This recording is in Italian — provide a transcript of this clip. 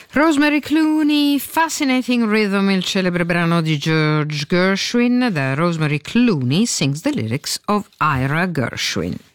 Rosemary Clooney, Fascinating Rhythm, il celebre brano di George Gershwin. Da Rosemary Clooney sings the lyrics of Ira Gershwin.